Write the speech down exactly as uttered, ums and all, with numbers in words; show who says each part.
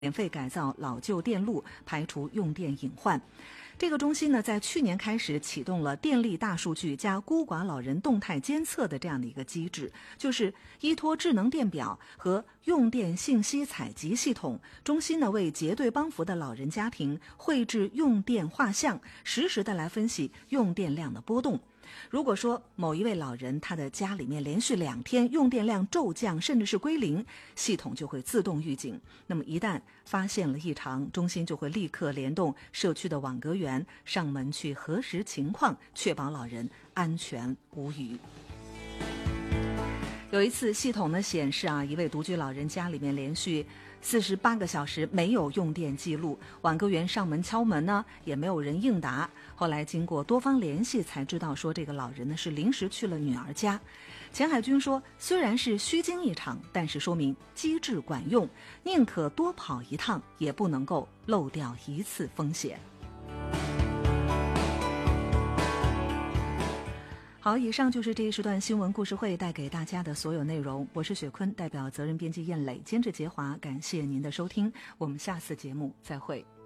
Speaker 1: 免费改造老旧电路，排除用电隐患。这个中心呢，在去年开始启动了电力大数据加孤寡老人动态监测的这样的一个机制，就是依托智能电表和用电信息采集系统，中心呢为结对帮扶的老人家庭绘制用电画像，实时的来分析用电量的波动。如果说某一位老人他的家里面连续两天用电量骤降甚至是归零，系统就会自动预警。那么一旦发现了异常，中心就会立刻联动社区的网格员上门去核实情况，确保老人安全无虞。有一次系统呢显示啊，一位独居老人家里面连续四十八个小时没有用电记录，网格员上门敲门呢也没有人应答。后来经过多方联系才知道说这个老人呢是临时去了女儿家。钱海军说，虽然是虚惊一场，但是说明机制管用，宁可多跑一趟也不能够漏掉一次风险。好，以上就是这一时段新闻故事会带给大家的所有内容。我是雪坤，代表责任编辑燕磊，监制杰华，感谢您的收听，我们下次节目再会。